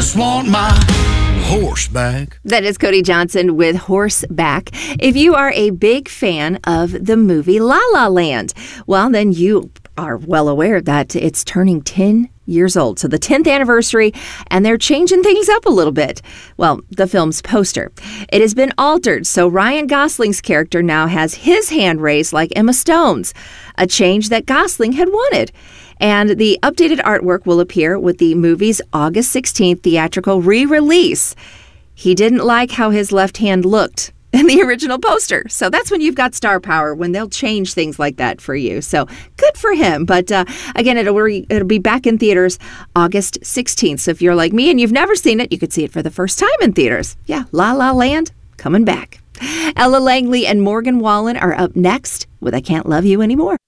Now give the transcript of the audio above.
just want my horse back. That is Cody Johnson with Horseback. If you are a big fan of the movie La La Land, well, then you are well aware that it's turning 10 years old. So the 10th anniversary, and they're changing things up a little bit. Well, the film's poster. It has been altered, so Ryan Gosling's character now has his hand raised like Emma Stone's, a change that Gosling had wanted. And the updated artwork will appear with the movie's August 16th theatrical re-release. He didn't like how his left hand looked in the original poster. So that's when you've got star power, when they'll change things like that for you. So good for him. But again, it'll be back in theaters August 16th. So if you're like me and you've never seen it, you could see it for the first time in theaters. Yeah, La La Land coming back. Ella Langley and Morgan Wallen are up next with I Can't Love You Anymore.